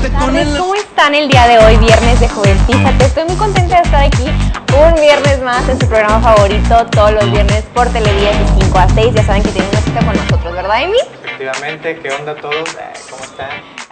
tardes, ¿cómo están el día de hoy, viernes de Joventízate? Estoy muy contenta de estar aquí un viernes más en su programa favorito, todos los viernes por Televisa de 5 a 6. Ya saben que tienen una cita con nosotros, ¿verdad, Emi? Efectivamente, ¿qué onda todos? ¿Cómo están?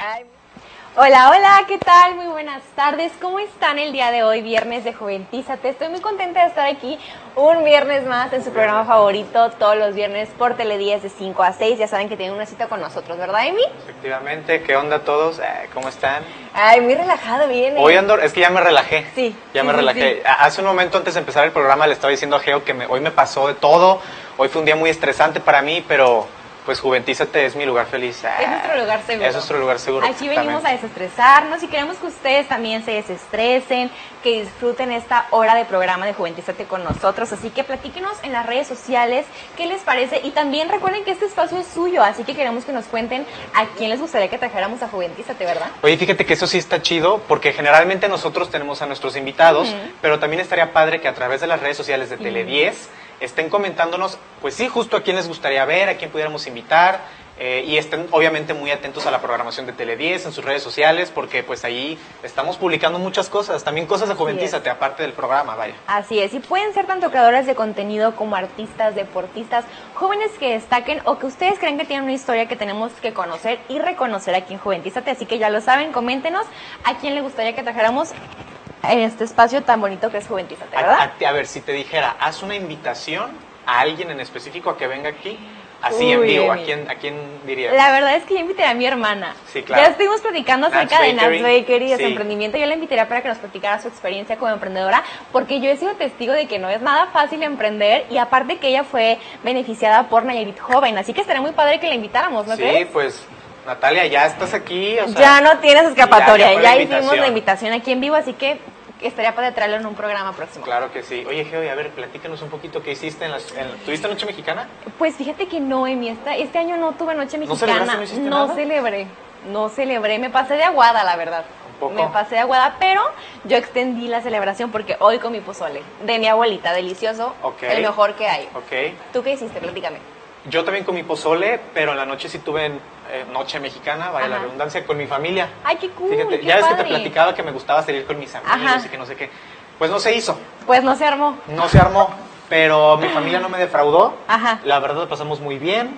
Hola, hola, ¿qué tal? Muy buenas tardes, ¿cómo están el día de hoy, viernes de Joventízate? Estoy muy contenta de estar aquí un viernes más en su programa favorito, todos los viernes por Tele10 de 5 a 6. Ya saben que tienen una cita con nosotros, ¿verdad, Emi? Efectivamente, ¿qué onda todos? ¿Cómo están? Ay, muy relajado, bien. Hoy ando, es que ya me relajé. Sí. Ya me relajé. Sí. Hace un momento antes de empezar el programa le estaba diciendo a Geo que hoy me pasó de todo. Hoy fue un día muy estresante para mí, pero pues Joventízate es mi lugar feliz. Es nuestro lugar seguro. Es nuestro lugar seguro. Aquí venimos a desestresarnos y queremos que ustedes también se desestresen, que disfruten esta hora de programa de Joventízate con nosotros. Así que platíquenos en las redes sociales qué les parece y también recuerden que este espacio es suyo, así que queremos que nos cuenten a quién les gustaría que trajéramos a Joventízate, ¿verdad? Oye, fíjate que eso sí está chido porque generalmente nosotros tenemos a nuestros invitados, pero también estaría padre que a través de las redes sociales de Tele10 estén comentándonos, pues sí, justo a quién les gustaría ver, a quién pudiéramos invitar, y estén obviamente muy atentos a la programación de Tele10 en sus redes sociales, porque pues ahí estamos publicando muchas cosas, también cosas de Joventízate, aparte del programa, vaya. Así es, y pueden ser tanto creadores de contenido como artistas, deportistas, jóvenes que destaquen o que ustedes creen que tienen una historia que tenemos que conocer y reconocer aquí en Joventízate, así que ya lo saben, coméntenos a quién le gustaría que trajéramos en este espacio tan bonito que es Joventízate, ¿verdad? A ver, si te dijera, haz una invitación a alguien en específico a que venga aquí, así en vivo, ¿a quién dirías? La verdad es que yo invitaría a mi hermana. Sí, claro. Ya estuvimos platicando acerca de Nats Bakery y de su sí. emprendimiento. Yo la invitaría para que nos platicara su experiencia como emprendedora, porque yo he sido testigo de que no es nada fácil emprender y aparte que ella fue beneficiada por Nayarit Joven, así que estaría muy padre que la invitáramos, ¿no crees? Sí, pues Natalia, ya estás aquí, o sea, ya no tienes escapatoria, ya hicimos la invitación invitación aquí en vivo, así que estaría padre traerlo en un programa próximo. Claro que sí. Oye, Geo, a ver, platícanos un poquito qué hiciste ¿tuviste Noche Mexicana? Pues fíjate que no, Emi, este año no tuve Noche Mexicana. ¿No celebraste? ¿No hiciste nada? No celebré, me pasé de aguada, la verdad. ¿Un poco? Me pasé de aguada, pero yo extendí la celebración porque hoy con mi pozole de mi abuelita, delicioso, el mejor que hay. Ok. ¿Tú qué hiciste? Platícame. Yo también con mi pozole, pero en la noche sí tuve Noche Mexicana, vaya la redundancia, con mi familia. Ay, qué cool. Fíjate, qué ya ves padre. que te platicaba que me gustaba salir con mis amigos y que no sé qué. Pues no se hizo. Pues no se armó. No se armó, pero mi familia no me defraudó. Ajá. La verdad lo pasamos muy bien.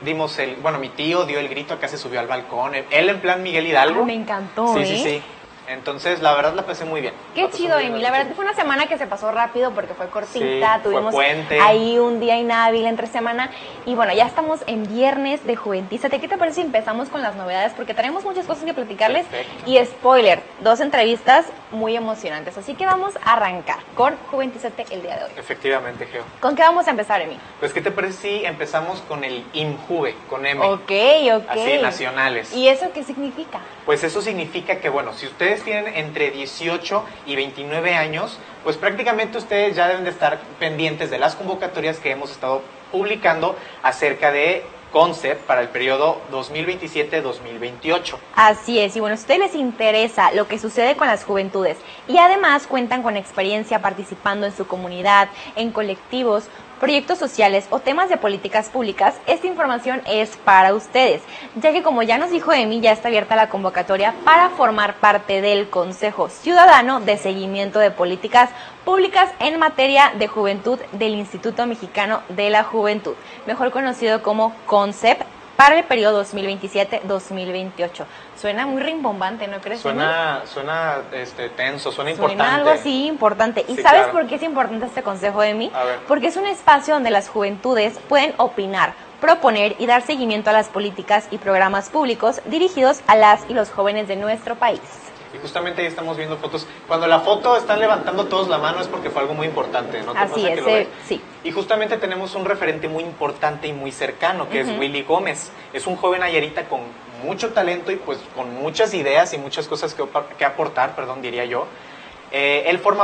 Mi tío dio el grito, acá se subió al balcón. Él en plan Miguel Hidalgo. Ay, me encantó, Sí. Entonces, la verdad la pasé muy bien. Qué chido, Emi. La verdad que fue una semana que se pasó rápido porque fue cortita. Sí, tuvimos fue puente. ahí un día inhábil entre semana. Y bueno, ya estamos en viernes de Joventízate. ¿Qué te parece si empezamos con las novedades? Porque tenemos muchas cosas que platicarles. Perfecto. Y spoiler, 2 entrevistas muy emocionantes. Así que vamos a arrancar con Joventízate el día de hoy. Efectivamente, Geo. ¿Con qué vamos a empezar, Emi? Pues, ¿qué te parece si empezamos con el IMJUVE, con M? Ok. Así, nacionales. ¿Y eso qué significa? Pues eso significa que, bueno, si ustedes tienen entre 18 y 29 años, pues prácticamente ustedes ya deben de estar pendientes de las convocatorias que hemos estado publicando acerca de Concept para el periodo 2027-2028. Así es, y bueno, a ustedes les interesa lo que sucede con las juventudes y además cuentan con experiencia participando en su comunidad, en colectivos, proyectos sociales o temas de políticas públicas, esta información es para ustedes, ya que como ya nos dijo Emi, ya está abierta la convocatoria para formar parte del Consejo Ciudadano de Seguimiento de Políticas Públicas en materia de juventud del Instituto Mexicano de la Juventud, mejor conocido como CONCEP, para el periodo 2027-2028. Suena muy rimbombante, ¿no crees? Suena tenso, suena importante. Suena algo así importante. ¿Y sí, sabes claro. por qué es importante este consejo de mí? A ver. Porque es un espacio donde las juventudes pueden opinar, proponer y dar seguimiento a las políticas y programas públicos dirigidos a las y los jóvenes de nuestro país. Y justamente ahí estamos viendo fotos. Cuando la foto están levantando todos la mano es porque fue algo muy importante, ¿no? Así es, sí. Y justamente tenemos un referente muy importante y muy cercano, que es Willy Gómez. Es un joven nayarita con mucho talento y pues con muchas ideas y muchas cosas que aportar, diría yo. Él forma